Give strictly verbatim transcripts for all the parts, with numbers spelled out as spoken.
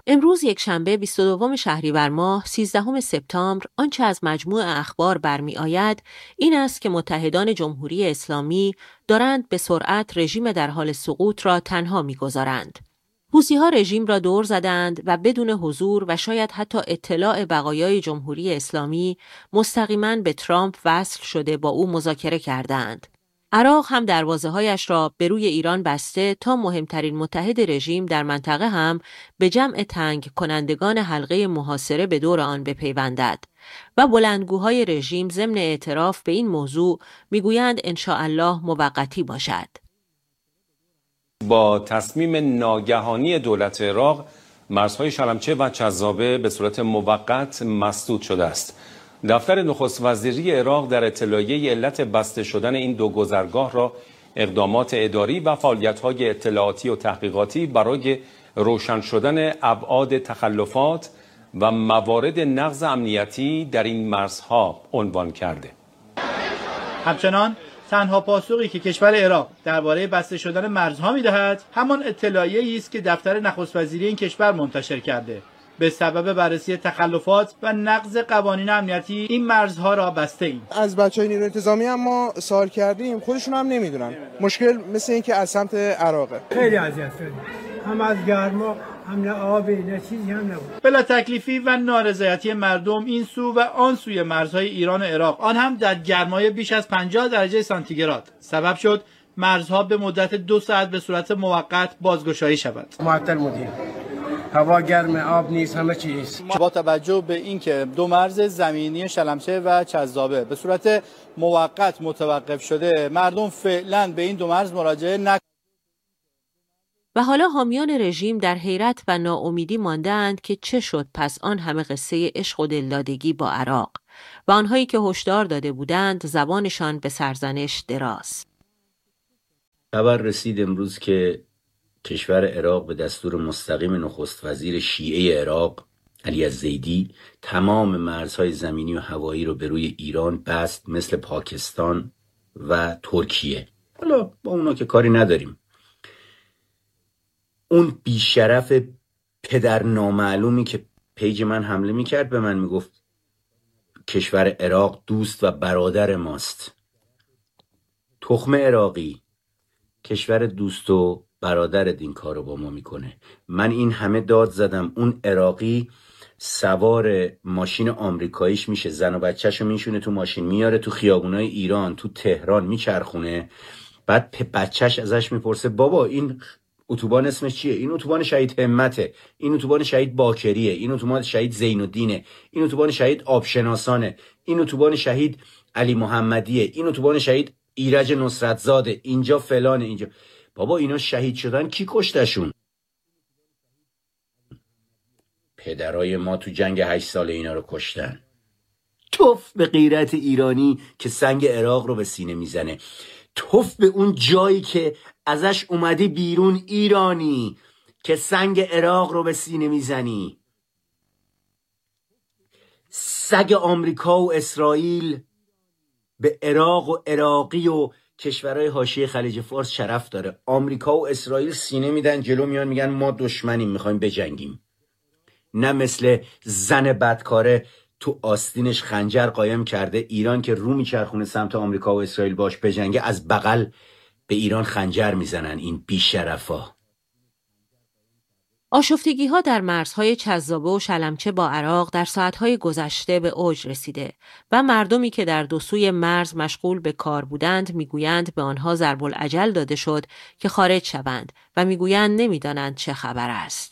امروز یک شنبه بیست و دوم شهریور ماه سیزدهم سپتامبر آنچه از مجموع اخبار برمی آید این است که متحدان جمهوری اسلامی دارند به سرعت رژیم در حال سقوط را تنها می‌گذارند. حوثی‌ها رژیم را دور زدند و بدون حضور و شاید حتی اطلاع بقایای جمهوری اسلامی مستقیما به ترامپ وصل شده با او مذاکره کردند. عراق هم دروازه‌هایش را به روی ایران بسته تا مهمترین متحد رژیم در منطقه هم به جمع تنگ کنندگان حلقه محاصره به دور آن بپیوندد و بلندگوهای رژیم ضمن اعتراف به این موضوع میگویند انشاءالله موقتی باشد. با تصمیم ناگهانی دولت عراق مرزهای شلمچه و چذابه به صورت موقت مسدود شده است. دفتر نخست وزیری عراق در اطلاعیه علت بسته شدن این دو گذرگاه را اقدامات اداری و فعالیت‌های اطلاعاتی و تحقیقاتی برای روشن شدن ابعاد تخلفات و موارد نقض امنیتی در این مرزها عنوان کرده. همچنان تنها پاسخی که کشور عراق درباره بسته شدن مرزها می‌دهد همان اطلاعیه‌ای است که دفتر نخست وزیری این کشور منتشر کرده. به سبب بررسی تخلفات و نقض قوانین امنیتی این مرزها را بسته ایم. از بچهای نیروی انتظامی هم ما سوال کردیم، خودشون هم نمیدونن. مشکل مثل این که از سمت عراقه. خیلی اذیت شدیم. هم از گرما، هم نه آبی، نه چیزی هم نبود. بلا تکلیفی و نارضایتی مردم این سو و آن سوی مرزهای ایران و عراق، آن هم در گرمای بیش از پنجاه درجه سانتیگراد سبب شد مرزها به مدت دو ساعت به صورت موقت بازگشایی شود. معطل مدیر. هوا گرم، آب نیست، همه چیز. با توجه به اینکه دو مرز زمینی شلمچه و چذابه به صورت موقت متوقف شده، مردم فعلا به این دو مرز مراجعه نکنند. و حالا حامیان رژیم در حیرت و ناامیدی مانده‌اند که چه شد پس آن همه قصه عشق و دلدادگی با عراق و آنهایی که هشدار داده بودند زبانشان به سرزنش دراز. خبر رسید امروز که کشور عراق به دستور مستقیم نخست وزیر شیعه عراق علی الزیدی تمام مرزهای زمینی و هوایی رو به روی ایران بست، مثل پاکستان و ترکیه. حالا با اونا که کاری نداریم. اون بیشرف پدر نامعلومی که پیج من حمله میکرد به من میگفت کشور عراق دوست و برادر ماست. تخم عراقی، کشور دوست و برادرت این کارو با ما میکنه. من این همه داد زدم، اون عراقی سوار ماشین آمریکاییش میشه، زن و بچه‌شو میشونه تو ماشین، میاره تو خیابونای ایران، تو تهران میچرخونه، بعد بچه‌ش ازش میپرسه بابا این اتوبان اسمش چیه؟ این اتوبان شهید همته، این اتوبان شهید باکریه، این اتوبان شهید زین الدینه، این اتوبان شهید آبشناسانه، این اتوبان شهید علی محمدیه، این اتوبان شهید ایرج نصرت زاده، اینجا فلانه، اینجا. بابا اینا شهید شدن، کی کشتشون؟ پدرای ما تو جنگ هشت ساله اینا رو کشتن. توف به غیرت ایرانی که سنگ عراق رو به سینه میزنه. توف به اون جایی که ازش اومدی بیرون ایرانی که سنگ عراق رو به سینه میزنی. سگ آمریکا و اسرائیل به عراق و عراقی و کشورهای حاشیه خلیج فارس شرف داره. آمریکا و اسرائیل سینه میدن جلو، میان میگن ما دشمنیم میخوایم بجنگیم. نه مثل زن بدکاره تو آستینش خنجر قایم کرده ایران که رو میچرخونه سمت آمریکا و اسرائیل باش بجنگه، از بغل به ایران خنجر میزنن این بیشرفا. آشفتگی ها در مرزهای چذابه و شلمچه با عراق در ساعتهای گذشته به اوج رسیده و مردمی که در دو سوی مرز مشغول به کار بودند میگویند به آنها ضرب الاجل داده شد که خارج شوند و میگویند نمیدانند چه خبر است.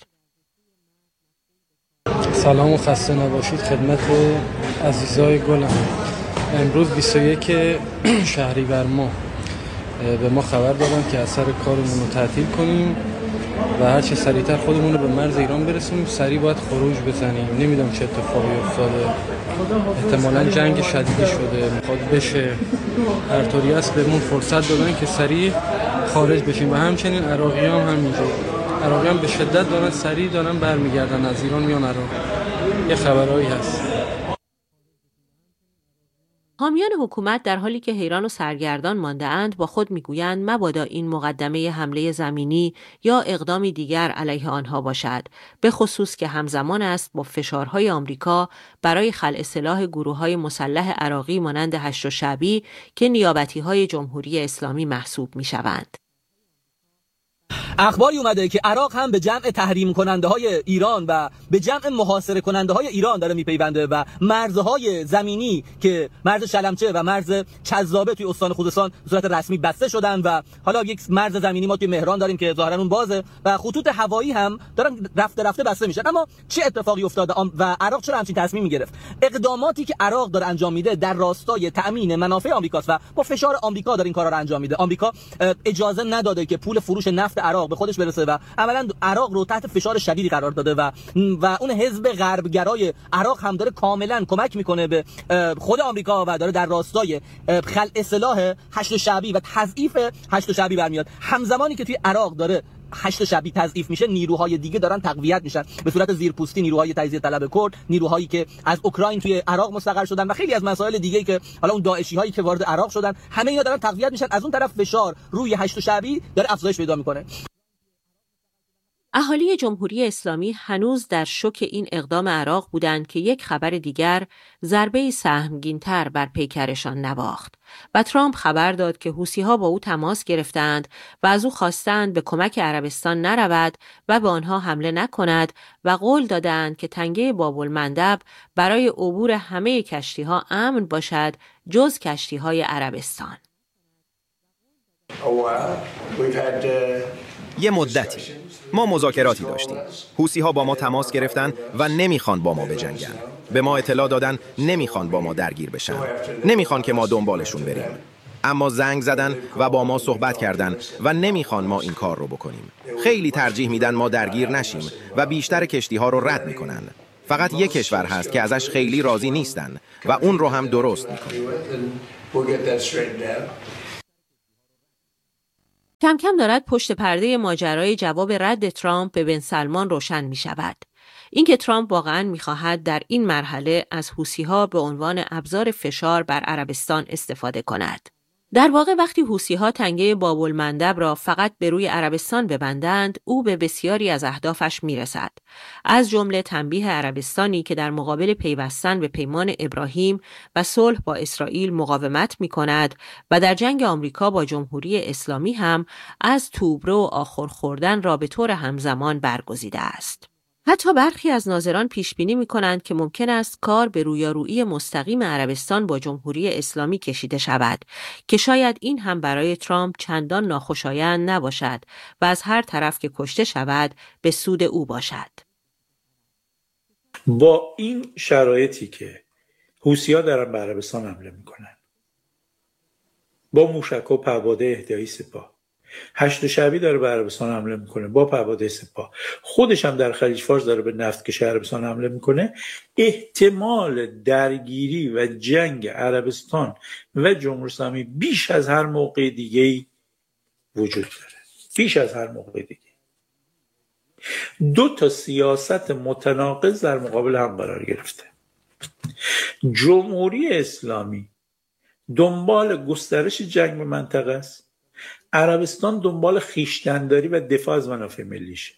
سلام و خسته نباشید خدمت عزیزای گلم. امروز بیست و یک شهریور ماه به ما خبر دادن که اثر کارمون رو تعطیل کنیم و هر چه سریعتر خودمون رو به مرز ایران برسونیم. سریع باید خروج بزنیم. نمیدونم چه اتفاقی افتاده، احتمالاً جنگ شدیدی شده میخواد بشه. هر طوری است بهمون فرصت دادن که سریع خارج بشیم و همچنین عراقی هم همینجور. عراقی هم به شدت دارن سریع دارن برمیگردن از ایران میان عراق. یه خبرایی هست. حامیان حکومت در حالی که حیران و سرگردان مانده‌اند با خود میگویند مبادا این مقدمه حمله زمینی یا اقدامی دیگر علیه آنها باشد، به خصوص که همزمان است با فشارهای آمریکا برای خلع سلاح گروه‌های مسلح عراقی مانند هشت شعبی که نیابتی‌های جمهوری اسلامی محسوب می‌شوند. اخباری اومده که عراق هم به جمع تحریم کننده های ایران و به جمع محاصره کننده های ایران داره میپیونده و مرزهای زمینی که مرز شلمچه و مرز چذابه توی استان خوزستان به صورت رسمی بسته شدن و حالا یک مرز زمینی ما توی مهران داریم که ظاهرا اون بازه و خطوط هوایی هم دارن رفته رفته بسته میشن. اما چه اتفاقی افتاده و عراق چرا همچین تصمیمی گرفت؟ اقداماتی که عراق داره انجام میده در راستای تامین منافع آمریکاست و با فشار آمریکا داره این کارا رو انجام میده. آمریکا اجازه نداده که پول فروش نفت عراق به خودش برسه و عملاً عراق رو تحت فشار شدیدی قرار داده و و اون حزب غربگرای عراق هم داره کاملاً کمک میکنه به خود آمریکا و داره در راستای خلع سلاح هشت شعبی و تضعیف هشت شعبی برمیاد. همزمانی که توی عراق داره هشت شعبی تضعیف میشه، نیروهای دیگه دارن تقویت میشن به صورت زیرپوستی، نیروهای تجزیه طلب کرد، نیروهایی که از اوکراین توی عراق مستقر شدن و خیلی از مسائل دیگه‌ای که حالا اون داعشی هایی که وارد عراق شدن، همه اینا دارن تقویت میشن. از اون طرف فشار روی هشت شعبی داره افزایش پیدا میکنه. اهالی جمهوری اسلامی هنوز در شوک این اقدام عراق بودند که یک خبر دیگر ضربه‌ای سهمگین‌تر بر پیکرشان نواخت و ترامپ خبر داد که حوثی‌ها با او تماس گرفتند و از او خواستند به کمک عربستان نرود و به آنها حمله نکند و قول دادند که تنگه باب‌المندب برای عبور همه کشتی‌ها امن باشد جز کشتی‌های عربستان. یه مدتی ما مذاکراتی داشتیم. حوثی‌ها با ما تماس گرفتن و نمیخوان با ما بجنگن. به ما اطلاع دادن نمیخوان با ما درگیر بشن. نمیخوان که ما دنبالشون بریم. اما زنگ زدن و با ما صحبت کردن و نمیخوان ما این کار رو بکنیم. خیلی ترجیح میدن ما درگیر نشیم و بیشتر کشتی‌ها رو رد میکنن. فقط یک کشور هست که ازش خیلی راضی نیستن و اون رو هم درست میکنیم. کم کم دارد پشت پرده ماجرای جواب رد ترامپ به بن سلمان روشن می شود. اینکه ترامپ واقعاً می خواهد در این مرحله از حوثی‌ها به عنوان ابزار فشار بر عربستان استفاده کند. در واقع وقتی حوثی‌ها تنگه باب‌المندب را فقط به روی عربستان ببندند، او به بسیاری از اهدافش میرسد. از جمله تنبیه عربستانی که در مقابل پیوستن به پیمان ابراهیم و صلح با اسرائیل مقاومت می‌کند و در جنگ آمریکا با جمهوری اسلامی هم از توبره و آخر خوردن را به طور همزمان برگزیده است. حتی برخی از ناظران پیش بینی می‌کنند که ممکن است کار به رویارویی مستقیم عربستان با جمهوری اسلامی کشیده شود که شاید این هم برای ترامپ چندان ناخوشایند نباشد و از هر طرف که کشته شود به سود او باشد. با این شرایطی که حوثی‌ها دارن به عربستان حمله می‌کنن، با موشک و پهپاد اهدایی سپاه، هشت شعبی داره به عربستان حمله میکنه با پهپاد سپاه، خودش هم در خلیج فارس داره به نفت کش عربستان حمله میکنه، احتمال درگیری و جنگ عربستان و جمهوری اسلامی بیش از هر موقع دیگه وجود داره. بیش از هر موقع دیگه دو تا سیاست متناقض در مقابل هم قرار گرفته. جمهوری اسلامی دنبال گسترش جنگ به منطقه است، عربستان دنبال خویشتن‌داری و دفاع از منافع ملیشه.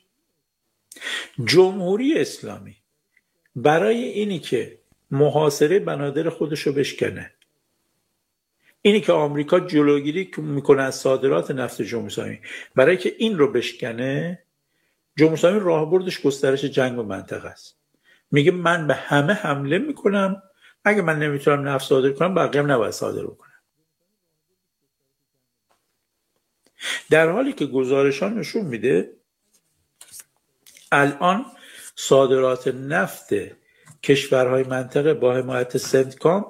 جمهوری اسلامی برای اینی که محاصره بنادر خودش رو بشکنه، اینی که آمریکا جلوگیری میکنه از صادرات نفت جمهوری اسلامی، برای که این رو بشکنه، جمهوری اسلامی راهبردش گسترش جنگ به منطقه است. میگه من به همه حمله میکنم، اگه من نمیتونم نفت صادر کنم بقیه هم نباید صادر کنم. در حالی که گزارشان نشون میده الان صادرات نفت کشورهای منطقه با حمایت سنتکام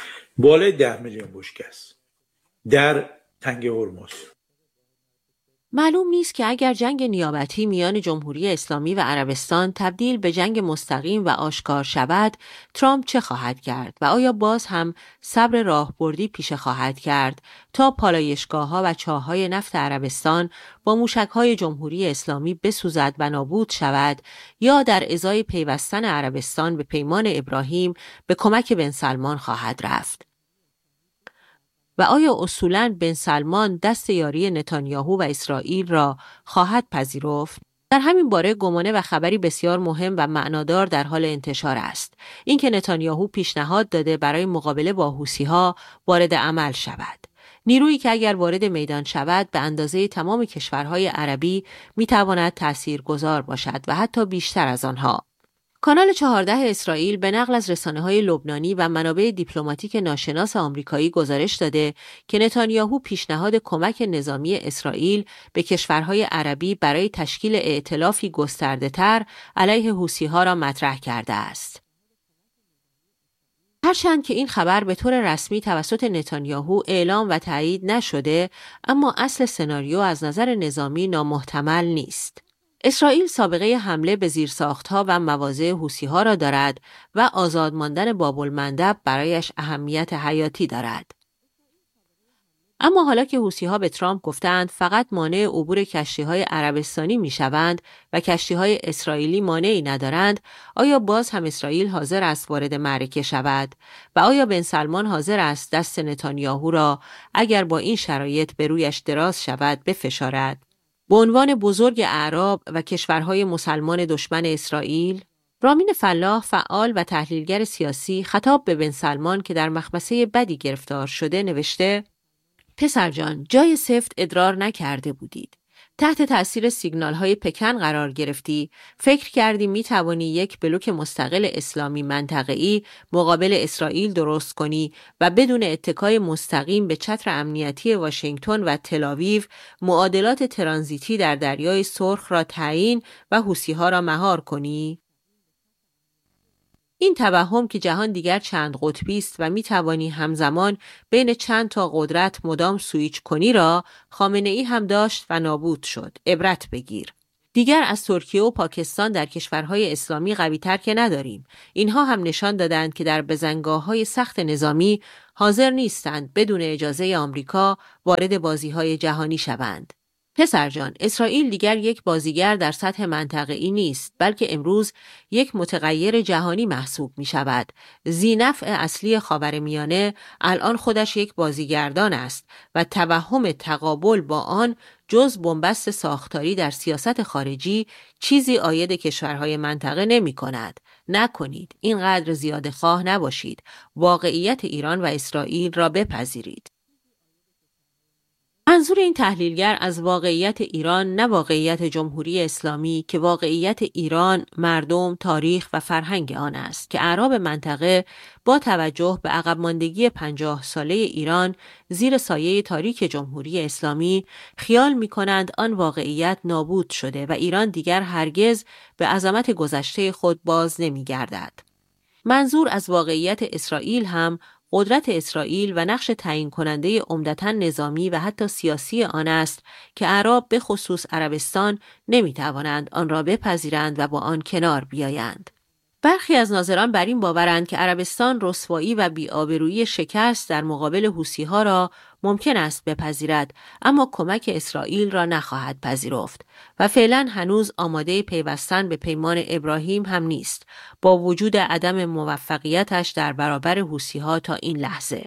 بالای ده میلیون بشکه است در تنگه هرمز. معلوم نیست که اگر جنگ نیابتی میان جمهوری اسلامی و عربستان تبدیل به جنگ مستقیم و آشکار شود، ترامپ چه خواهد کرد و آیا باز هم صبر راهبردی پیشه خواهد کرد تا پالایشگاه‌ها و چاه‌های نفت عربستان با موشک‌های جمهوری اسلامی بسوزد و نابود شود، یا در ازای پیوستن عربستان به پیمان ابراهیم به کمک بن سلمان خواهد رفت؟ و آیا اصولاً بن سلمان دست یاری نتانیاهو و اسرائیل را خواهد پذیرفت؟ در همین باره گمانه و خبری بسیار مهم و معنادار در حال انتشار است. اینکه نتانیاهو پیشنهاد داده برای مقابله با حوثی‌ها وارد عمل شود. نیرویی که اگر وارد میدان شود به اندازه تمام کشورهای عربی میتواند تاثیرگذار باشد و حتی بیشتر از آنها. کانال چهارده اسرائیل به نقل از رسانه‌های لبنانی و منابع دیپلماتیک ناشناس آمریکایی گزارش داده که نتانیاهو پیشنهاد کمک نظامی اسرائیل به کشورهای عربی برای تشکیل ائتلافی گسترده‌تر علیه حوثی‌ها را مطرح کرده است. هرچند که این خبر به طور رسمی توسط نتانیاهو اعلام و تایید نشده، اما اصل سناریو از نظر نظامی نامحتمل نیست. اسرائیل سابقه حمله به زیرساخت‌ها و مواضع حوثی‌ها را دارد و آزاد ماندن باب‌المندب برایش اهمیت حیاتی دارد. اما حالا که حوثی‌ها به ترامپ گفتند فقط مانع عبور کشتی‌های عربستانی می‌شوند و کشتی‌های اسرائیلی مانعی ندارند، آیا باز هم اسرائیل حاضر است وارد معرکه شود و آیا بن سلمان حاضر است دست نتانیاهو را اگر با این شرایط به رویش دراز شود بفشارد؟ به عنوان بزرگ اعراب و کشورهای مسلمان دشمن اسرائیل؟ رامین فلاح، فعال و تحلیلگر سیاسی، خطاب به بن سلمان که در مخمسه بدی گرفتار شده نوشته: پسر جان، جای سفت ادرار نکرده بودید. تحت تأثیر سیگنال‌های پکن قرار گرفتی، فکر کردی می توانی یک بلوک مستقل اسلامی منطقه‌ای مقابل اسرائیل درست کنی و بدون اتکای مستقیم به چتر امنیتی واشنگتن و تل‌آویو معادلات ترانزیتی در دریای سرخ را تعیین و حوثی‌ها را مهار کنی؟ این توهم که جهان دیگر چند قطبی است و می توانی همزمان بین چند تا قدرت مدام سویچ کنی را خامنه‌ای هم داشت و نابود شد. عبرت بگیر. دیگر از ترکیه و پاکستان در کشورهای اسلامی قوی تر که نداریم. اینها هم نشان دادند که در بزنگاه‌های سخت نظامی حاضر نیستند بدون اجازه آمریکا وارد بازی‌های جهانی شوند. پسر جان، اسرائیل دیگر یک بازیگر در سطح منطقه‌ای نیست، بلکه امروز یک متغیر جهانی محسوب می شود. ذی‌نفع اصلی خاورمیانه الان خودش یک بازیگردان است و توهم تقابل با آن جز بنبست ساختاری در سیاست خارجی چیزی عاید کشورهای منطقه نمی کند. نکنید، اینقدر زیاده خواه نباشید. واقعیت ایران و اسرائیل را بپذیرید. منظور این تحلیلگر از واقعیت ایران نه واقعیت جمهوری اسلامی که واقعیت ایران، مردم، تاریخ و فرهنگ آن است که اعراب منطقه با توجه به عقب ماندگی پنجاه ساله ایران زیر سایه تاریک جمهوری اسلامی خیال می کنند آن واقعیت نابود شده و ایران دیگر هرگز به عظمت گذشته خود باز نمی گردد. منظور از واقعیت اسرائیل هم قدرت اسرائیل و نقش تعیین کننده عمدتاً نظامی و حتی سیاسی آن است که اعراب به خصوص عربستان نمی توانند آن را بپذیرند و با آن کنار بیایند. برخی از ناظران بر این باورند که عربستان رسوایی و بی‌آبرویی شکست در مقابل حوثی‌ها را ممکن است بپذیرد، اما کمک اسرائیل را نخواهد پذیرفت و فعلا هنوز آماده پیوستن به پیمان ابراهیم هم نیست، با وجود عدم موفقیتش در برابر حوثی‌ها تا این لحظه.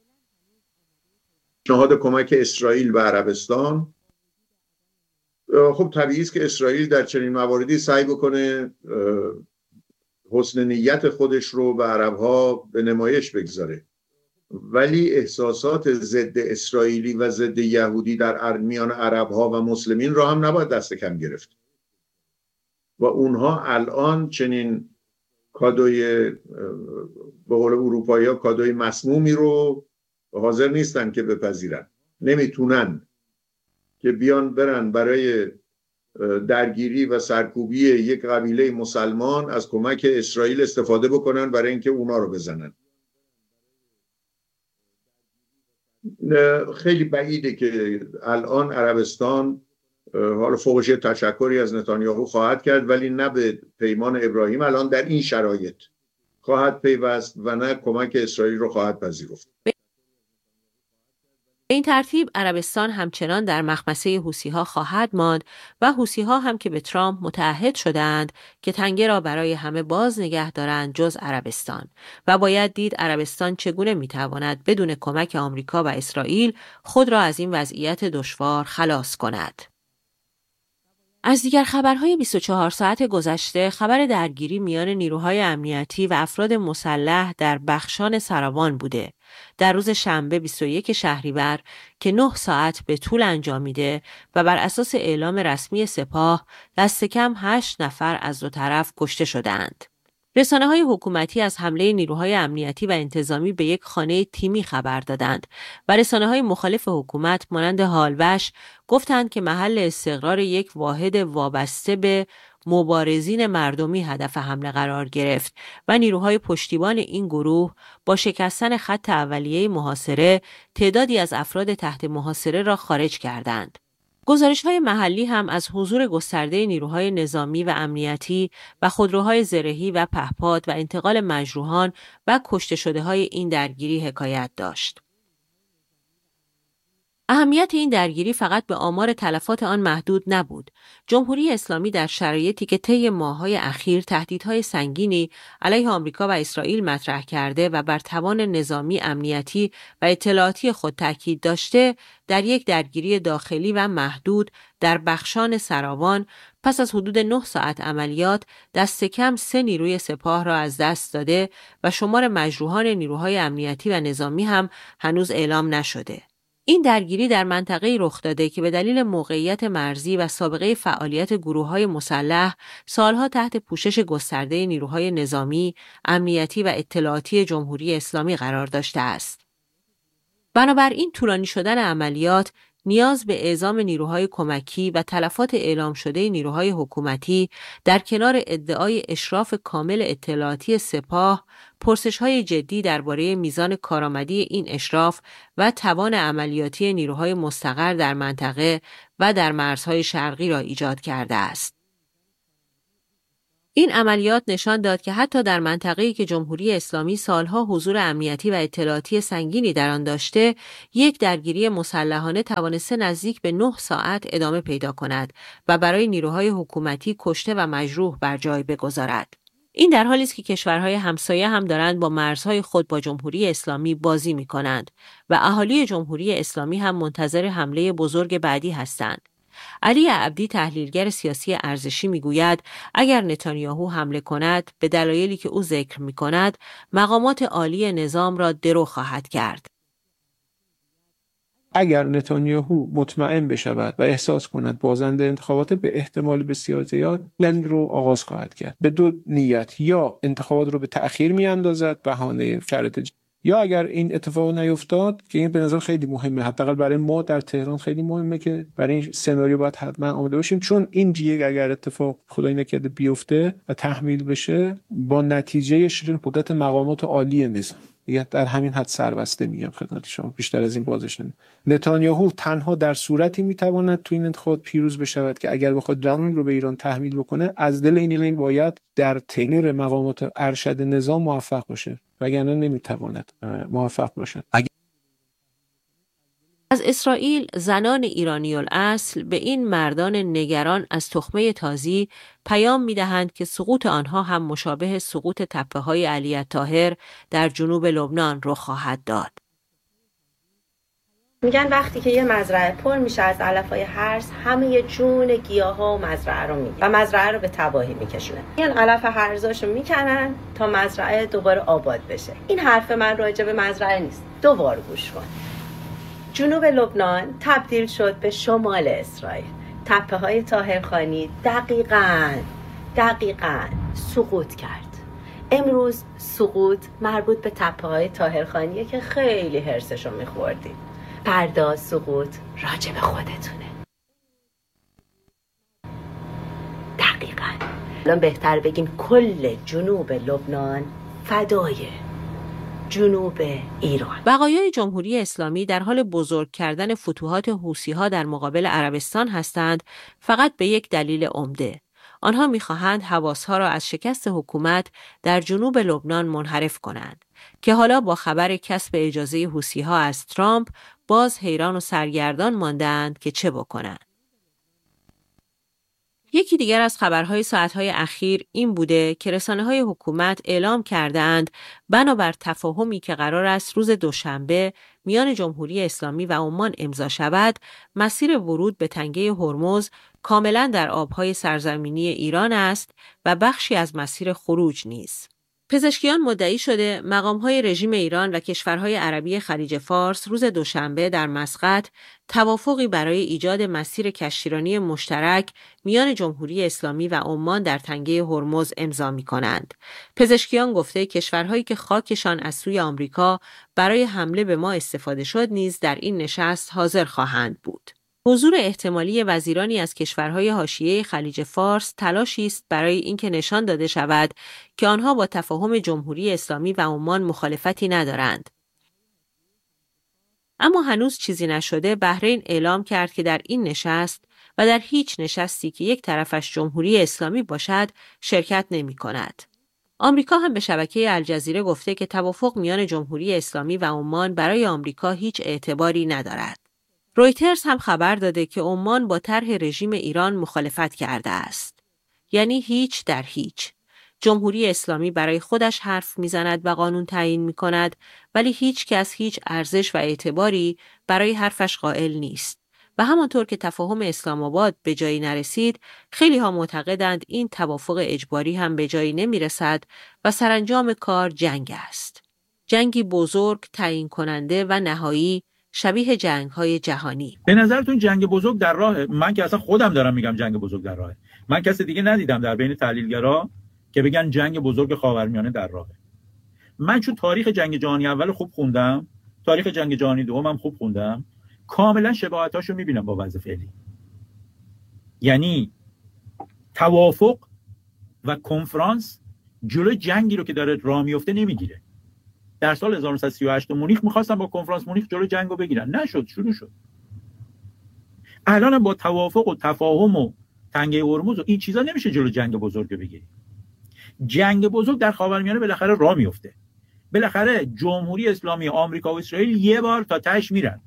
پیشنهاد کمک اسرائیل به عربستان، خب طبیعی است که اسرائیل در چنین مواردی سعی بکنه حسن نیت خودش رو به عرب‌ها به نمایش بگذاره، ولی احساسات ضد اسرائیلی و ضد یهودی در میان عرب‌ها و مسلمین را هم نباید دست کم گرفت و اونها الان چنین کادوی به قول اروپایی‌ها کادوی مسمومی رو حاضر نیستن که بپذیرن. نمیتونن که بیان برن برای درگیری و سرکوبی یک قبیله مسلمان از کمک اسرائیل استفاده بکنن برای اینکه اونا رو بزنن. خیلی بعیده که الان عربستان حالا فوقش تشکری از نتانیاهو خواهد کرد، ولی نه به پیمان ابراهیم الان در این شرایط خواهد پیوست و نه کمک اسرائیل رو خواهد پذیرفت. به این ترتیب عربستان همچنان در مخمسه حوثی‌ها خواهد ماند و حوثی‌ها هم که به ترامپ متعهد شدند که تنگه را برای همه باز نگه دارند جز عربستان، و باید دید عربستان چگونه میتواند بدون کمک آمریکا و اسرائیل خود را از این وضعیت دشوار خلاص کند. از دیگر خبرهای بیست و چهار ساعت گذشته، خبر درگیری میان نیروهای امنیتی و افراد مسلح در بخشان سراوان بوده. در روز شنبه بیست و یک شهریور که نه ساعت به طول انجامیده و بر اساس اعلام رسمی سپاه دست کم هشت نفر از دو طرف کشته شدند. رسانه‌های حکومتی از حمله نیروهای امنیتی و انتظامی به یک خانه تیمی خبر دادند و رسانه‌های مخالف حکومت مانند هالوش گفتند که محل استقرار یک واحد وابسته به مبارزین مردمی هدف حمله قرار گرفت و نیروهای پشتیبان این گروه با شکستن خط اولیه محاصره تعدادی از افراد تحت محاصره را خارج کردند. گزارش‌های محلی هم از حضور گسترده نیروهای نظامی و امنیتی و خودروهای زرهی و پهپاد و انتقال مجروحان و کشته شده‌های این درگیری حکایت داشت. اهمیت این درگیری فقط به آمار تلفات آن محدود نبود. جمهوری اسلامی در شرایطی که طی ماه‌های اخیر تهدیدهای سنگینی علیه آمریکا و اسرائیل مطرح کرده و بر توان نظامی، امنیتی و اطلاعاتی خود تاکید داشته، در یک درگیری داخلی و محدود در بخشان سراوان پس از حدود نه ساعت عملیات دست کم سه نیروی سپاه را از دست داده و شمار مجروحان نیروهای امنیتی و نظامی هم هنوز اعلام نشده. این درگیری در منطقه‌ای رخ داده که به دلیل موقعیت مرزی و سابقه فعالیت گروه‌های مسلح سالها تحت پوشش گسترده نیروهای نظامی، امنیتی و اطلاعاتی جمهوری اسلامی قرار داشته است. بنابراین طولانی شدن عملیات نیاز به اعزام نیروهای کمکی و تلفات اعلام شده نیروهای حکومتی در کنار ادعای اشراف کامل اطلاعاتی سپاه، پرسش‌های جدی درباره میزان کارآمدی این اشراف و توان عملیاتی نیروهای مستقر در منطقه و در مرزهای شرقی را ایجاد کرده است. این عملیات نشان داد که حتی در منطقه‌ای که جمهوری اسلامی سالها حضور امنیتی و اطلاعاتی سنگینی در آن داشته، یک درگیری مسلحانه توانسته نزدیک به نه ساعت ادامه پیدا کند و برای نیروهای حکومتی کشته و مجروح بر جای بگذارد. این در حالی است که کشورهای همسایه هم دارند با مرزهای خود با جمهوری اسلامی بازی می‌کنند و اهالی جمهوری اسلامی هم منتظر حمله بزرگ بعدی هستند. علی عبدی تحلیلگر سیاسی ارزشی میگوید اگر نتانیاهو حمله کند به دلایلی که او ذکر میکند مقامات عالی نظام را درو خواهد کرد. اگر نتانیاهو مطمئن بشود و احساس کند بازنده انتخابات به احتمال بسیار زیاد لند رو آغاز خواهد کرد به دو نیت، یا انتخابات رو به تأخیر میاندازد بهانه شرط ج... یا اگر این اتفاق نیفتاد که این به نظر خیلی مهمه، حداقل برای ما در تهران خیلی مهمه که برای این سناریو باید حتما آماده باشیم، چون این جیگ اگر اتفاق خدای نکرده بیفته و تحمیل بشه با نتیجه شیرین قدرت مقامات عالی نظام یا در همین حد سربسته میگم خدمت شما، بیشتر از این بازش نمیده. نتانیاهو تنها در صورتی میتواند تو این انتخابات پیروز بشود که اگر بخواد جنگ رو به ایران تحمیل بکنه از دل این ایران باید در تنور مقامات ارشد نظام موفق باشه، وگرنه نمیتواند موفق باشد. اگر... از اسرائیل زنان ایرانی الاصل به این مردان نگران از تخمه تازی پیام می‌دهند که سقوط آنها هم مشابه سقوط تپه‌های علی الطاهر در جنوب لبنان رخ خواهد داد. میگن وقتی که یه مزرعه پر میشه از علف‌های هرز، همه جون گیاها و مزرعه رو میگیره و مزرعه رو به تباهی میکشونه. این علف هرزاشو میکنن تا مزرعه دوباره آباد بشه. این حرف من راجع به مزرعه نیست. دوباره گوش کن. جنوب لبنان تبدیل شد به شمال اسرائیل. تپه‌های طاهرخانی دقیقاً دقیقاً سقوط کرد. امروز سقوط مربوط به تپه‌های طاهرخانیه که خیلی هرسشو می‌خوردید. فردا سقوط راجع به خودتونه. دقیقاً. الان بهتر بگیم کل جنوب لبنان فدایه. جنوب ایران. بقایای جمهوری اسلامی در حال بزرگ کردن فتوحات حوثی‌ها در مقابل عربستان هستند، فقط به یک دلیل عمده. آنها می‌خواهند حواس‌ها را از شکست حکومت در جنوب لبنان منحرف کنند که حالا با خبر کسب اجازه حوثی‌ها از ترامپ باز حیران و سرگردان ماندند که چه بکنند. یکی دیگر از خبرهای ساعتهای اخیر این بوده که رسانه‌های حکومت اعلام کردند بنابر تفاهمی که قرار است روز دوشنبه میان جمهوری اسلامی و عمان امضا شود، مسیر ورود به تنگه هرمز کاملا در آبهای سرزمینی ایران است و بخشی از مسیر خروج نیز. پزشکیان مدعی شده مقام‌های رژیم ایران و کشورهای عربی خلیج فارس روز دوشنبه در مسقط توافقی برای ایجاد مسیر کشتیرانی مشترک میان جمهوری اسلامی و عمان در تنگه هرمز امضا می‌کنند. پزشکیان گفته کشورهایی که خاکشان از سوی آمریکا برای حمله به ما استفاده شد نیز در این نشست حاضر خواهند بود. حضور احتمالی وزیرانی از کشورهای حاشیه خلیج فارس تلاشی است برای اینکه نشان داده شود که آنها با تفاهم جمهوری اسلامی و عمان مخالفتی ندارند. اما هنوز چیزی نشده. بحرین اعلام کرد که در این نشست و در هیچ نشستی که یک طرفش جمهوری اسلامی باشد شرکت نمی کند. آمریکا هم به شبکه الجزیره گفته که توافق میان جمهوری اسلامی و عمان برای آمریکا هیچ اعتباری ندارد. رویترز هم خبر داده که عمان با طرح رژیم ایران مخالفت کرده است. یعنی هیچ در هیچ. جمهوری اسلامی برای خودش حرف میزند و قانون تعیین میکند، ولی هیچ کس هیچ ارزش و اعتباری برای حرفش قائل نیست. و همانطور که تفاهم اسلام آباد به جایی نرسید، خیلی ها معتقدند این توافق اجباری هم به جایی نمیرسد و سرانجام کار جنگ است. جنگی بزرگ، تعیین کننده و نهایی، شبیه جنگ‌های جهانی. به نظرتون جنگ بزرگ در راهه؟ من که اصلا خودم دارم میگم جنگ بزرگ در راهه. من کسی دیگه ندیدم در بین تحلیلگرا که بگن جنگ بزرگ خاورمیانه در راهه. من چون تاریخ جنگ جهانی اول خوب خوندم، تاریخ جنگ جهانی دوم هم خوب خوندم، کاملا شباهتاشو میبینم با وضع فعلی. یعنی توافق و کنفرانس جلوی جنگی رو که داره راه میفته نمیگیره. در سال هزار و نهصد و سی و هشت مونیخ می‌خواستن با کنفرانس مونیخ جلوی جنگو بگیرن، نشد، شروع شد. الان با توافق و تفاهم و تنگه هرمز و این چیزا نمیشه جلوی جنگ بزرگ بگیری. جنگ بزرگ در خاورمیانه بالاخره راه میفته. بالاخره جمهوری اسلامی آمریکا و اسرائیل یه بار تا تهش میرن.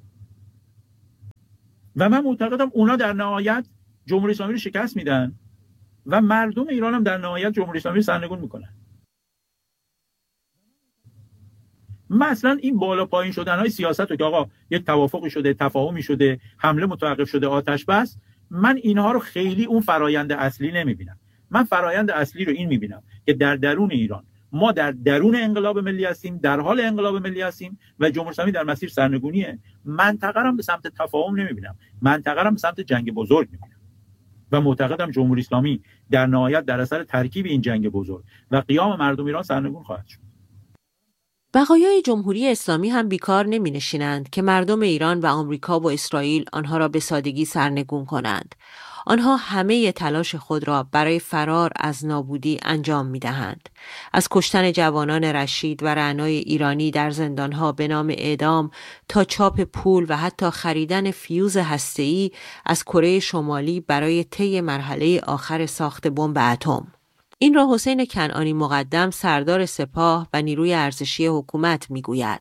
و من معتقدم اونا در نهایت جمهوری اسلامی رو شکست میدن و مردم ایران هم در نهایت جمهوری اسلامی رو سرنگون میکنن. مثلا این بالا پایین شدن های سیاست رو که آقا یک توافقی شده، تفاهمی شده، حمله متوقف شده، آتش بس، من اینها رو خیلی اون فرایند اصلی نمیبینم. من فرایند اصلی رو این میبینم که در درون ایران ما در درون انقلاب ملی هستیم، در حال انقلاب ملی هستیم و جمهوری اسلامی در مسیر سرنگونیه. منطقه رو به سمت تفاهم نمیبینم، منطقه رو به سمت جنگ بزرگ میبینم و معتقدم جمهوری اسلامی در نهایت در اثر ترکیب این جنگ بزرگ و قیام مردم ایران سرنگون خواهد شد. بقایای جمهوری اسلامی هم بیکار نمی نشینند که مردم ایران و آمریکا و اسرائیل آنها را به سادگی سرنگون کنند. آنها همه تلاش خود را برای فرار از نابودی انجام می دهند. از کشتن جوانان رشید و رعنای ایرانی در زندانها به نام اعدام تا چاپ پول و حتی خریدن فیوز هسته‌ای از کره شمالی برای طی مرحله آخر ساخت بمب اتم. این را حسین کنعانی مقدم، سردار سپاه و نیروی ارزشی حکومت میگوید.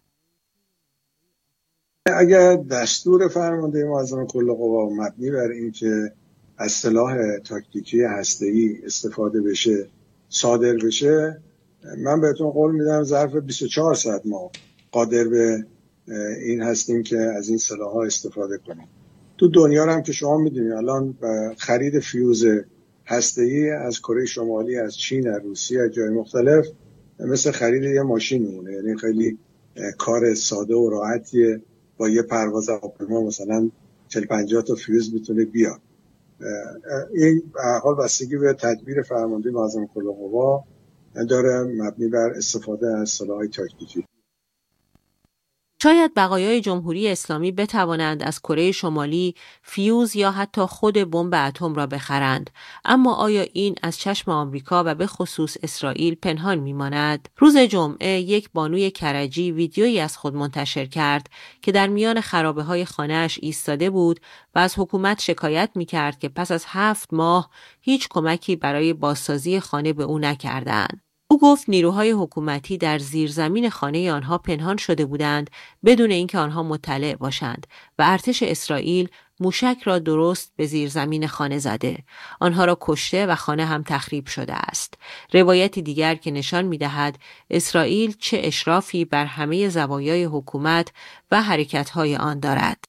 اگر دستور فرمانده معظم کل قوا مبنی بر اینکه از سلاح تاکتیکی هسته‌ای استفاده بشه صادر بشه، من بهتون قول میدم ظرف بیست و چهار ساعت ما قادر به این هستیم که از این سلاح‌ها استفاده کنیم. تو دنیا هم که شما میدونید الان خرید فیوز هسته‌ای از کره شمالی، از چین، از روسیه، از جای مختلف مثل خرید یه ماشین میمونه. یعنی خیلی کار ساده و راحتیه، با یه پرواز هواپیما مثلا چهل پنجاه تا فیوز میتونه بیاد. این به هر حال بستگی به تدبیر فرمانده معظم کل قوا داره مبنی بر استفاده از سلاح‌های تاکتیکی. شاید بقایای جمهوری اسلامی بتوانند از کره شمالی فیوز یا حتی خود بمب اتم را بخرند، اما آیا این از چشم آمریکا و به خصوص اسرائیل پنهان میماند؟ روز جمعه یک بانوی کرجی ویدیویی از خود منتشر کرد که در میان خرابه‌های خانه‌اش ایستاده بود و از حکومت شکایت می‌کرد که پس از هفت ماه هیچ کمکی برای بازسازی خانه به او نکردند. او گفت نیروهای حکومتی در زیرزمین خانه آنها پنهان شده بودند بدون اینکه آنها مطلع باشند و ارتش اسرائیل موشک را درست به زیرزمین خانه زده. آنها را کشته و خانه هم تخریب شده است. روایتی دیگر که نشان می‌دهد اسرائیل چه اشرافی بر همه زوایای حکومت و حرکت‌های آن دارد.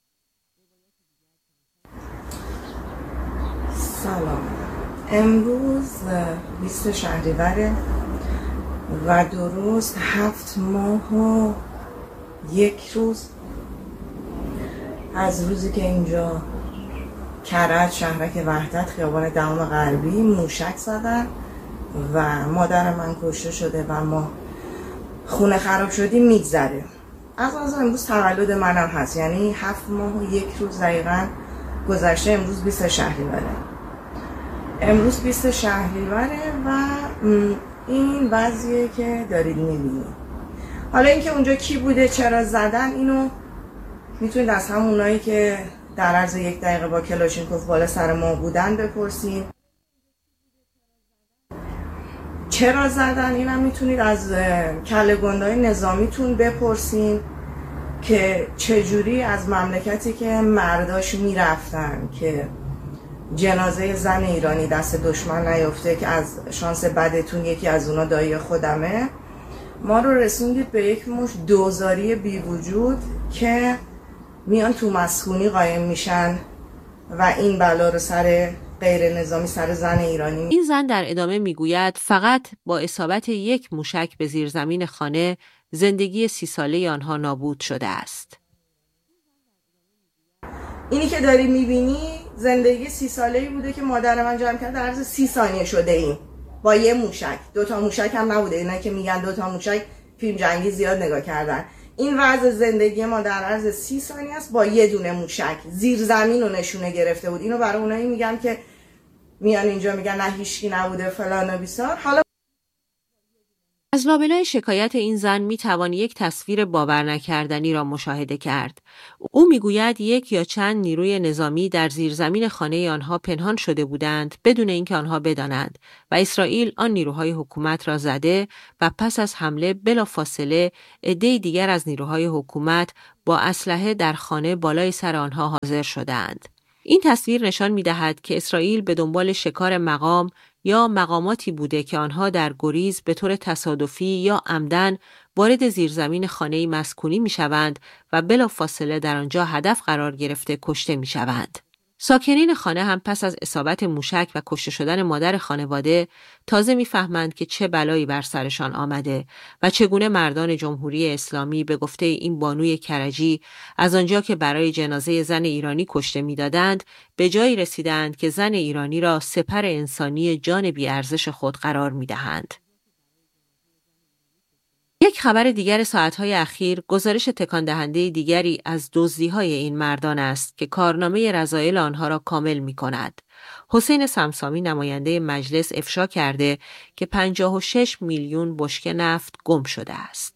سلام. امروز بیست شهریوره و درست هفت ماه و یک روز از روزی که اینجا کرج شهرک وحدت خیابان دهم غربی موشک زدن و مادر من کشته شده و ما خونه خراب شدیم میگذره. از از امروز تولد منم هست، یعنی هفت ماه و یک روز دقیقا گذشته. امروز بیست شهریوره امروز بیست شهریوره و این وضعیه که دارید میبینید. حالا اینکه اونجا کی بوده چرا زدن اینو میتونید از همونایی که در عرض یک دقیقه با کلاشینکوف بالا سر ما بودن بپرسید. چرا زدن اینم میتونید از کله گندای نظامیتون بپرسین که چجوری از مملکتی که مرداش میرفتن که جنازه زن ایرانی دست دشمن نیفته، که از شانس بدتون یکی از اونا دایی خودمه، ما رو رسوندید به یک مش دوزاری بی وجود که میان تو مسکونی قایم میشن و این بلا رو سر غیر نظامی سر زن ایرانی. این زن در ادامه میگوید فقط با اصابت یک موشک به زیرزمین خانه زندگی سی ساله آنها نابود شده است. اینی که داری میبینی زندگی سی ساله‌ای بوده که مادر من جمع کرد، در عرض سی ثانیه شده این با یه موشک. دوتا موشک هم نبوده، اینا که میگن دوتا موشک فیلم جنگی زیاد نگاه کردن. این وضع زندگی ما در عرض سی ثانیه است با یه دونه موشک. زیر زمین رو نشونه گرفته بود. اینو برای اونایی میگن که میان اینجا میگن نه هیچکی نبوده فلان و بیسار. حالا از لابلای شکایت این زن می توان یک تصویر باور نکردنی را مشاهده کرد. او میگوید یک یا چند نیروی نظامی در زیرزمین خانه آنها پنهان شده بودند بدون اینکه آنها بدانند و اسرائیل آن نیروهای حکومت را زده و پس از حمله بلافاصله عده‌ای دیگر از نیروهای حکومت با اسلحه در خانه بالای سر آنها حاضر شدند. این تصویر نشان می‌دهد که اسرائیل به دنبال شکار مقام یا مقاماتی بوده که آنها در گریز به طور تصادفی یا عمدن وارد زیرزمین خانه‌ای مسکونی می‌شوند و بلافاصله در آنجا هدف قرار گرفته کشته می‌شوند. ساکنین خانه هم پس از اصابت موشک و کشته شدن مادر خانواده تازه می‌فهمند که چه بلایی بر سرشان آمده و چگونه مردان جمهوری اسلامی به گفته این بانوی کرجی از آنجا که برای جنازه زن ایرانی کشته می‌دادند به جایی رسیدند که زن ایرانی را سپر انسانی جان بی‌ارزش خود قرار می‌دهند. یک خبر دیگر ساعتهای اخیر گزارش تکان دهنده دیگری از دزدی‌های این مردان است که کارنامه رذایل آنها را کامل می‌کند. حسین سمسامی نماینده مجلس افشا کرده که پنجاه و شش میلیون بشکه نفت گم شده است.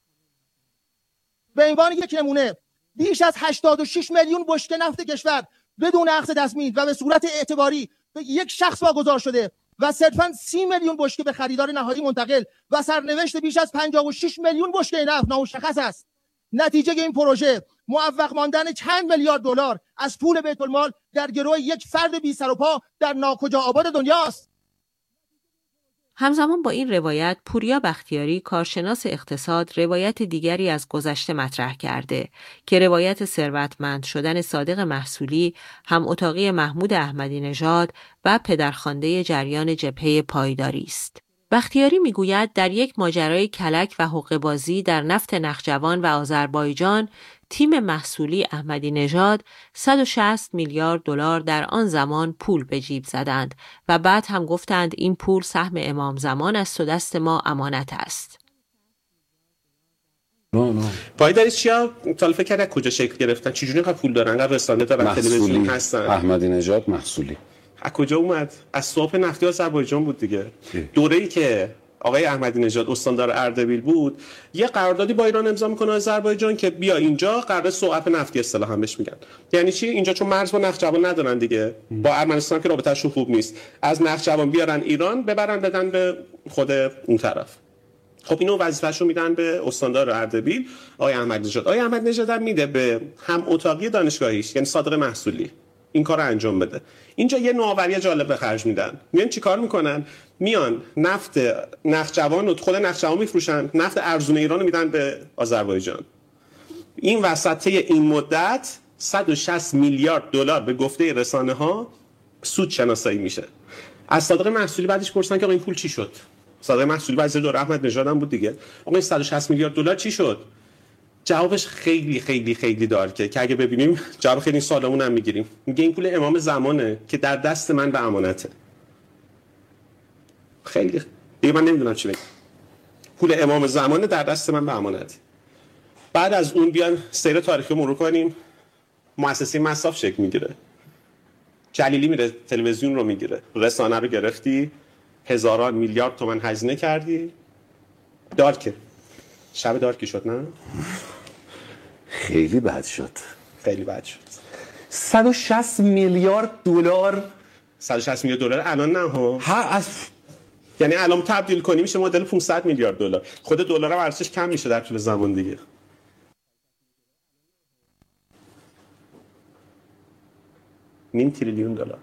به عنوان یک نمونه بیش از هشتاد و شش میلیون بشکه نفت کشور بدون اخذ تصمیم و به صورت اعتباری به یک شخص واگذار شده و صرفاً سی میلیون بشکه به خریدار نهایی منتقل و سرنوشت بیش از پنجاه و شش میلیون بشکه نفت نامشخص است. نتیجه این پروژه موفق ماندن چند میلیارد دلار از پول بیت المال در گروه یک فرد بی سر و پا در ناکجا آباد دنیاست. همزمان با این روایت پوریا بختیاری کارشناس اقتصاد روایت دیگری از گذشته مطرح کرده که روایت ثروتمند شدن صادق محصولی هم اتاقی محمود احمدی نژاد و پدرخوانده جریان جبهه پایداری است. بختیاری میگوید در یک ماجرای کلک و حقه‌بازی در نفت نخجوان و آذربایجان تیم محصولی احمدی نژاد صد و شصت میلیارد دلار در آن زمان پول به جیب زدند و بعد هم گفتند این پول سهم امام زمان است و دست ما امانت است. نه نه پایداری چیا تا فکر کرد کجا شکل گرفتن، چجوری اینقدر پول دارن، انقدر رسانه دارن، تلویزیون هستن؟ احمدی نژاد محصولی از کجا اومد؟ از صاحب نفتی آذربایجان بود دیگه. دوره‌ای که آقای احمدی نژاد استاندار اردبیل بود، یه قراردادی با ایران امضا میکنه آذربایجان که بیا اینجا قرارداد سوغات نفتی اصطلاحا بهش میگن. یعنی چی؟ اینجا چون مرز با نخجوان ندارن دیگه، با ارمنستان که رابطه‌شون خوب نیست، از نخجوان بیارن ایران ببرن بدن به خود اون طرف. خب اینو وظیفه‌شو میدن به استاندار اردبیل آقای احمدی نژاد. آقای احمدی نژاد هم میده به هم اتاقی دانشگاهیش، یعنی صادق محصولی، این کارو انجام بده. اینجا یه نوآوری جالب به خرج میدن. میان چیکار میکنن؟ میان نفت نخجوان رو خود نخجوان میفروشن، نفت ارزون ایران رو میدن به آذربایجان. این وسطه این مدت صد و شصت میلیارد دلار به گفته رسانه ها سود شناسایی میشه. از صادق محصولی بعدش پرسن که آقا این پول چی شد؟ صادق محصولی وزیر دوره احمد نژاد هم بود دیگه. آقا این صد و شصت میلیارد دلار چی شد؟ جوابش خیلی خیلی خیلی دارکه که اگه ببینیم جواب خیلی سالمون هم میگیریم. میگه این پول امام زمانه که در دست من به امانته. خیلی دیگه من نمیدونم چی بگم. پول امام زمانه در دست من به امانته. بعد از اون بیان سیر تاریخی مرور کنیم، مؤسسه مصرف شکل میگیره. جلیلی میره تلویزیون رو میگیره، رسانه رو گرفتی، هزاران میلیارد تومان هزینه کردی. دارکه. شب دارکی شد نه؟ خیلی بد شد. خیلی بد شد. صد و شصت میلیارد دلار. صد و شصت میلیارد دلار الان نه ها. ها از یعنی الان تبدیل کنی میشه مدل پانصد میلیارد دلار. خود دلار هم ارزشش کم میشه در طول زمان دیگه. نیم تریلیون دلار.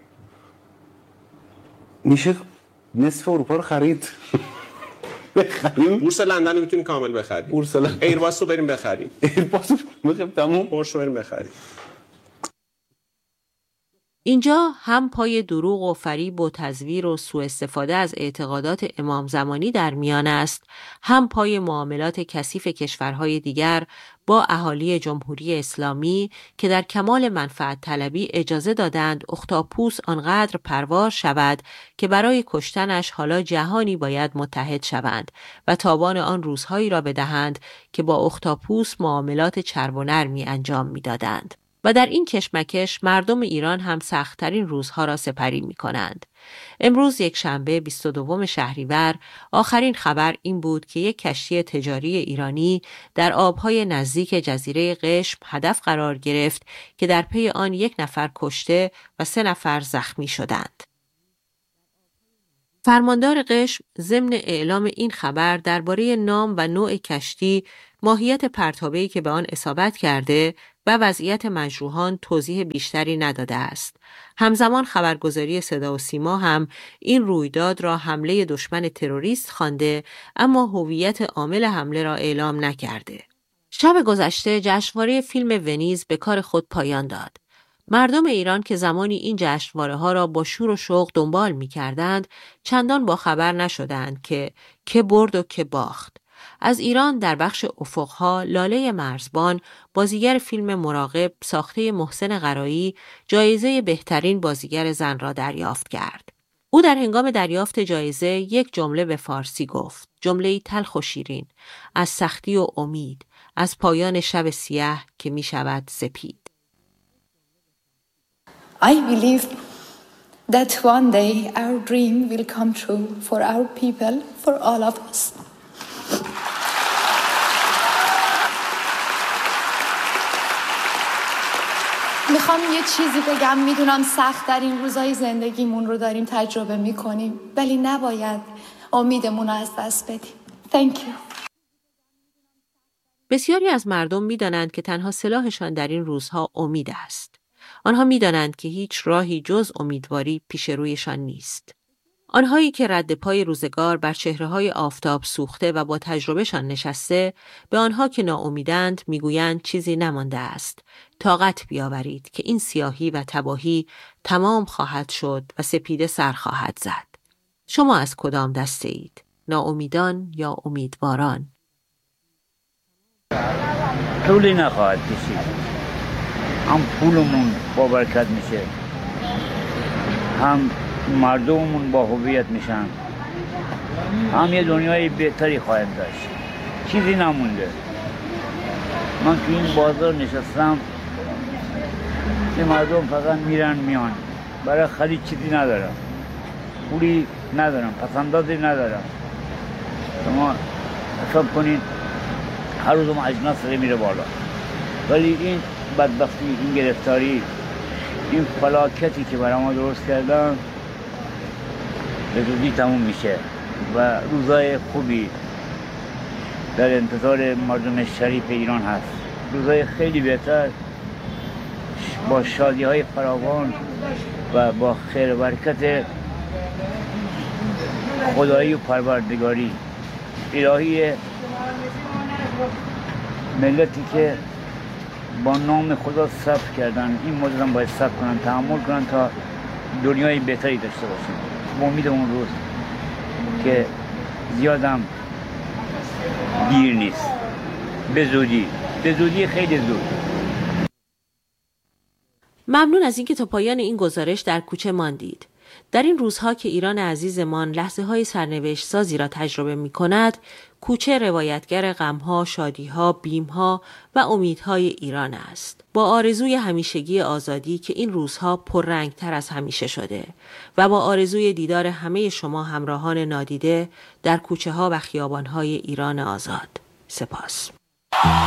میشه نصف اروپا رو خرید. بخریم. بورس لندن رو میتونی کامل بخریم. بورس لندن. ایرباس رو بریم بخریم. ایرباس رو میگم تموم. پورش رو بریم بخریم. اینجا هم پای دروغ و فریب و تزویر و سوء استفاده از اعتقادات امام زمانی در میان است، هم پای معاملات کثیف کشورهای دیگر با اهالی جمهوری اسلامی که در کمال منفعت طلبی اجازه دادند اختاپوس آنقدر پروار شود که برای کشتنش حالا جهانی باید متحد شوند و تاوان آن روزهایی را بدهند که با اختاپوس معاملات چرب و نرمی انجام می‌دادند. و در این کشمکش مردم ایران هم سخت‌ترین روزها را سپری می‌کنند. امروز یک شنبه بیست و دوم شهریور آخرین خبر این بود که یک کشتی تجاری ایرانی در آبهای نزدیک جزیره قشم هدف قرار گرفت که در پی آن یک نفر کشته و سه نفر زخمی شدند. فرماندار قشم ضمن اعلام این خبر درباره نام و نوع کشتی، ماهیت پرتابه‌ای که به آن اصابت کرده و وضعیت مجروحان توضیح بیشتری نداده است. همزمان خبرگزاری صدا و سیما هم این رویداد را حمله دشمن تروریست خوانده، اما هویت عامل حمله را اعلام نکرده. شب گذشته جشنواره فیلم ونیز به کار خود پایان داد. مردم ایران که زمانی این جشنواره ها را با شور و شوق دنبال می کردند، چندان با خبر نشدند که که برد و که باخت. از ایران در بخش افقها لاله مرزبان، بازیگر فیلم مراقب ساخته محسن قرایی، جایزه بهترین بازیگر زن را دریافت کرد. او در هنگام دریافت جایزه یک جمله به فارسی گفت، جمله‌ای تلخ و شیرین، از سختی و امید، از پایان شب سیاه که می شود سپید. I believe that one day our dream will come true for our people, for all of us. میخوام یه چیزی بگم، میدونم سخت در این روزای زندگیمون رو داریم تجربه میکنیم، ولی نباید امیدمون رو از دست بدیم. Thank you. بسیاری از مردم میدانند که تنها سلاحشان در این روزها امید است. آنها میدانند که هیچ راهی جز امیدواری پیش رویشان نیست. آنهایی که رد پای روزگار بر چهره‌های آفتاب سوخته و با تجربهشان نشسته، به آنها که ناامیدند میگویند چیزی نمانده است. طاقت بیاورید که این سیاهی و تباهی تمام خواهد شد و سپیده سر خواهد زد. شما از کدام دسته اید؟ ناامیدان یا امیدواران؟ طولی نخواهد کشید. هم پولمون با برکت میشه، هم مردممون با هویت میشن، هم یه دنیای بهتری خواهد داشت. چیزی نمونده. من که این بازار نشستم که مردم فقط میرن میان، برای خرید چیزی ندارم، پولی ندارم، پسندازی ندارم. شما حساب کنید هر روز ما اجناس سره میره بالا، ولی این بدبختی، این گرفتاری، این فلاکتی که برای ما درست کردن به زودی تموم میشه و روزای خوبی در انتظار مردم شریف ایران هست، روزای خیلی بهتر با شادی های فراوان و با خیر و برکت خدایی و پروردگاری الهی. ملتی که با نام خدا صبر کردن، این مدت هم باید صبر کنن، تحمل کنن تا دنیای بهتری داشته باشیم. با امید اون روز که زیادم دیر نیست، به زودی، به زودی خیلی زود. ممنون از اینکه تا پایان این گزارش در کوچه ماندید. در این روزها که ایران عزیزمان لحظه های سرنوشت سازی را تجربه می کند، کوچه روایتگر غمها، شادیها، بیمها و امیدهای ایران است. با آرزوی همیشگی آزادی که این روزها پررنگتر از همیشه شده و با آرزوی دیدار همه شما همراهان نادیده در کوچه ها و خیابان های ایران آزاد. سپاس.